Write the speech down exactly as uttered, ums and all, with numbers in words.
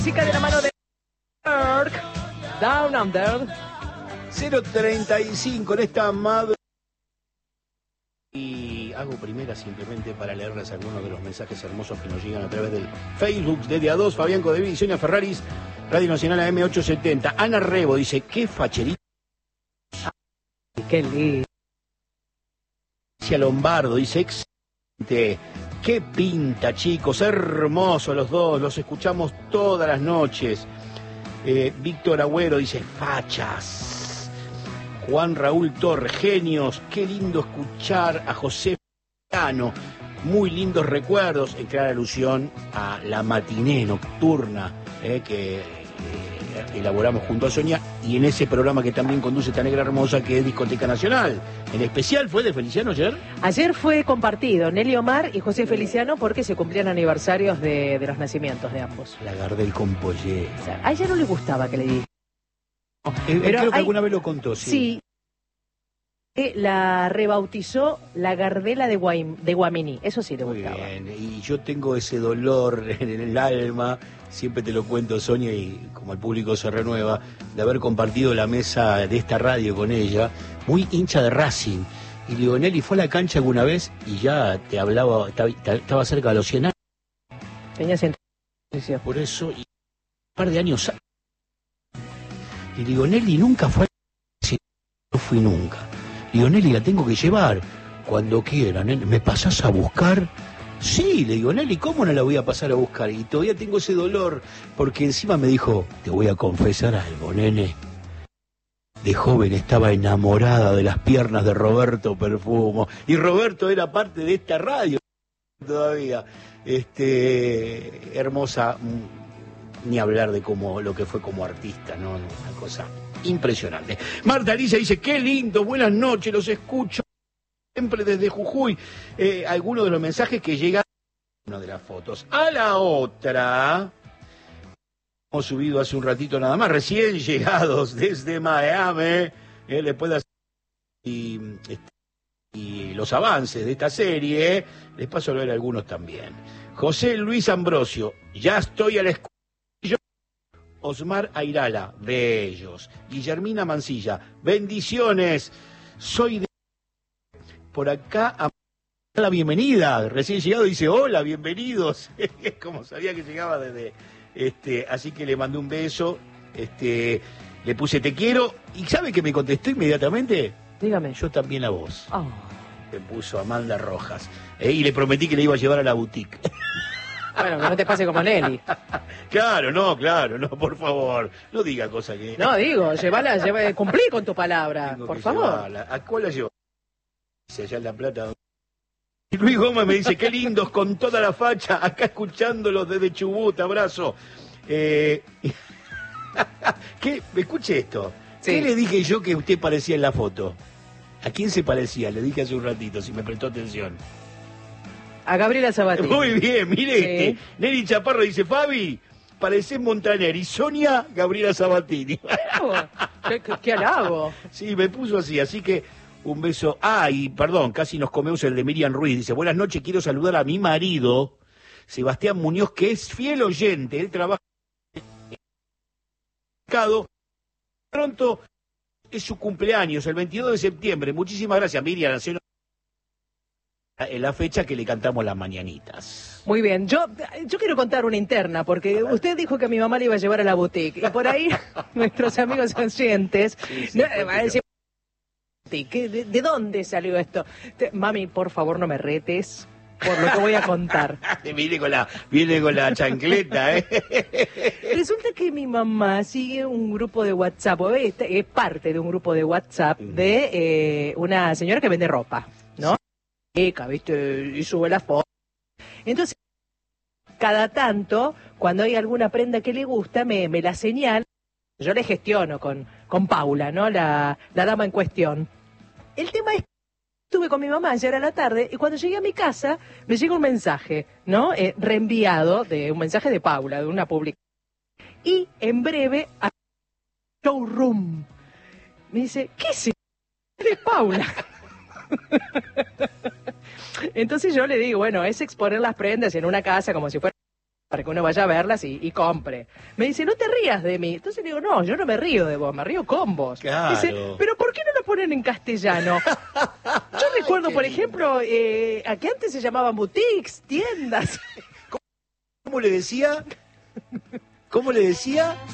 Música de la mano de Dirk, Down Under. cero treinta y cinco en esta madre. Y hago primera simplemente para leerles algunos de los mensajes hermosos que nos llegan a través del Facebook de D A dos, Fabián Codeví y Sonia Ferraris, Radio Nacional A M ochocientos setenta. Ana Rebo dice, qué facherita. Qué lindo. Lombardo dice, excelente. Qué pinta, chicos, hermosos los dos, los escuchamos todas las noches. Eh, Víctor Agüero dice, fachas. Juan Raúl Torres, genios, qué lindo escuchar a José Feliciano, muy lindos recuerdos, en clara alusión a la matiné nocturna eh, que eh, elaboramos junto a Sonia, y en ese programa que también conduce esta negra hermosa que es Discoteca Nacional. En especial fue de Feliciano ayer. Ayer fue compartido Nelly Omar y José Feliciano porque se cumplían aniversarios de, de los nacimientos de ambos. La Gardel con pollera. O sea, a ella no le gustaba que le diga. Eh, Pero creo que hay, alguna vez lo contó, sí. Sí. Eh, la rebautizó la Gardela de, Guaim, de Guamini, eso sí le Muy gustaba. Bien. Y yo tengo ese dolor en el alma, siempre te lo cuento, Sonia, y como el público se renueva, de haber compartido la mesa de esta radio con ella, muy hincha de Racing. Y digo, Nelly, ¿fue a la cancha alguna vez? Y ya te hablaba, estaba cerca de los cien años. Tenía ciento. Por eso, y un par de años. Y digo, Nelly, ¿nunca fue a la cancha? No fui nunca. Digo, Nelly, la tengo que llevar cuando quieran. ¿Me pasás a buscar? Sí, le digo, Nelly, ¿cómo no la voy a pasar a buscar? Y todavía tengo ese dolor, porque encima me dijo, te voy a confesar algo, nene. De joven estaba enamorada de las piernas de Roberto Perfumo. Y Roberto era parte de esta radio todavía. Este, hermosa, ni hablar de cómo lo que fue como artista, ¿no? Una cosa impresionante. Marta Alicia dice, qué lindo, buenas noches, los escucho siempre desde Jujuy. Eh, algunos de los mensajes que llegan, una de las fotos. A la otra, hemos subido hace un ratito nada más, recién llegados desde Miami, eh, les puedo hacer y, y los avances de esta serie, les paso a ver algunos también. José Luis Ambrosio, ya estoy a la escuela. Osmar Airala, bellos. Guillermina Mancilla, bendiciones. Soy de... Por acá, a la bienvenida. Recién llegado dice, hola, bienvenidos. Como sabía que llegaba desde... este Así que le mandé un beso. Este Le puse te quiero. ¿Y sabe que me contestó inmediatamente? Dígame. Yo también a vos. Oh. Me puso Amanda Rojas. Eh, y le prometí que le iba a llevar a la boutique. Bueno, que no te pase como Nelly. Claro, no, claro, no, por favor. No diga cosas que... No, digo, llévala, lleva, cumplí con tu palabra, Tengo por que favor. Llevarla. ¿A cuál la llevo? Dice allá en La Plata. Y Luis Gómez me dice, qué lindos, con toda la facha, acá escuchándolos desde Chubut, abrazo. Eh... ¿Qué? ¿Me escuche esto? Sí. ¿Qué le dije yo que usted parecía en la foto? ¿A quién se parecía? Le dije hace un ratito, si me prestó atención. A Gabriela Sabatini. Muy bien, mire Sí. este. Nelly Chaparro dice, Fabi, parecés Montaner. Y Sonia, Gabriela Sabatini. Oh, ¿Qué, qué, qué halago? Sí, me puso así, así que un beso. Ah, y perdón, casi nos comemos el de Miriam Ruiz. Dice, buenas noches, quiero saludar a mi marido, Sebastián Muñoz, que es fiel oyente. Él trabaja en el mercado. Pronto es su cumpleaños, el veintidós de septiembre. Muchísimas gracias, Miriam. En la fecha que le cantamos las mañanitas. Muy bien, yo yo quiero contar una interna, porque usted dijo que a mi mamá le iba a llevar a la boutique, y por ahí nuestros amigos oyentes sí, sí, no, va a decir, ¿de, ¿de dónde salió esto? Te, mami, por favor, no me retes por lo que voy a contar. viene, con la, viene con la chancleta, ¿eh? Resulta que mi mamá sigue un grupo de WhatsApp, o es, es parte de un grupo de WhatsApp de eh, una señora que vende ropa, ¿no? ¿Viste? Y sube la foto. Entonces, cada tanto, cuando hay alguna prenda que le gusta, me, me la señala. Yo le gestiono con, con Paula, ¿no? La, la dama en cuestión. El tema es que estuve con mi mamá ayer a la tarde y cuando llegué a mi casa me llega un mensaje, ¿no? Eh, reenviado, de un mensaje de Paula, de una publicación. Y en breve, a showroom. Me dice, ¿qué es eso de Paula? Entonces yo le digo, bueno, es exponer las prendas en una casa como si fuera para que uno vaya a verlas y, y compre. Me dice, no te rías de mí. Entonces le digo, no, yo no me río de vos, me río con vos. Claro. Dice, pero ¿por qué no lo ponen en castellano? Yo recuerdo, Ay, por lindo. ejemplo, eh, a que antes se llamaban boutiques, tiendas. ¿Cómo le decía? ¿Cómo le decía?